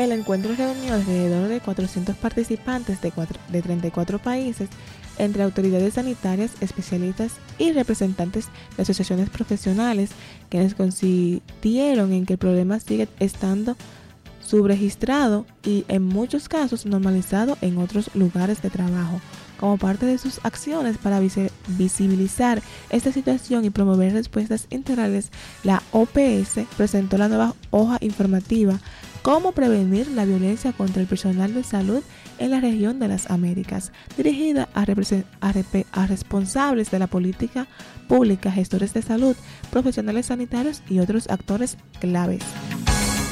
El encuentro reunió alrededor de 400 participantes de 34 países, entre autoridades sanitarias, especialistas y representantes de asociaciones profesionales, quienes coincidieron en que el problema sigue estando subregistrado y en muchos casos normalizado en otros lugares de trabajo. Como parte de sus acciones para visibilizar esta situación y promover respuestas integrales, la OPS presentó la nueva hoja informativa Cómo prevenir la violencia contra el personal de salud en la región de las Américas, dirigida a responsables de la política pública, gestores de salud, profesionales sanitarios y otros actores claves.